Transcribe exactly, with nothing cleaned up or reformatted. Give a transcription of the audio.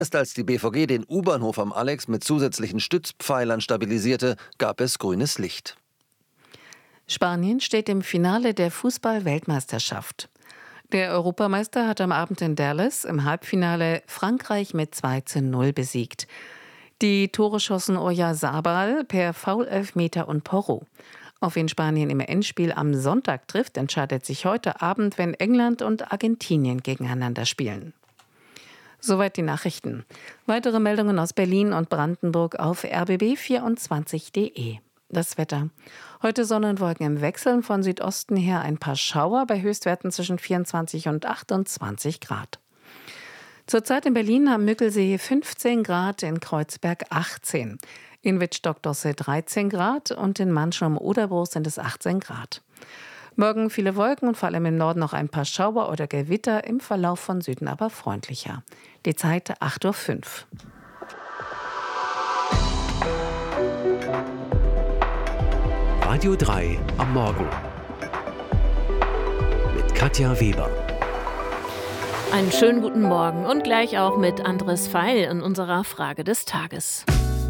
Erst als die B V G den U-Bahnhof am Alex mit zusätzlichen Stützpfeilern stabilisierte, gab es grünes Licht. Spanien steht im Finale der Fußball-Weltmeisterschaft. Der Europameister hat am Abend in Dallas im Halbfinale Frankreich mit zwei zu null besiegt. Die Tore schossen Oyarzabal per Foul-Elfmeter und Porro. Auf wen Spanien im Endspiel am Sonntag trifft, entscheidet sich heute Abend, wenn England und Argentinien gegeneinander spielen. Soweit die Nachrichten. Weitere Meldungen aus Berlin und Brandenburg auf r b b vierundzwanzig punkt de. Das Wetter. Heute Sonne und Wolken im Wechseln, von Südosten her ein paar Schauer bei Höchstwerten zwischen vierundzwanzig und achtundzwanzig Grad. Zurzeit in Berlin am Müggelsee fünfzehn Grad, in Kreuzberg achtzehn. In Wittstock-Dosse dreizehn Grad und in Manschum Oderbruch sind es achtzehn Grad. Morgen viele Wolken und vor allem im Norden noch ein paar Schauer oder Gewitter, im Verlauf von Süden aber freundlicher. Die Zeit acht Uhr fünf. Radio drei am Morgen mit Katja Weber. Einen schönen guten Morgen und gleich auch mit Andres Feil in unserer Frage des Tages.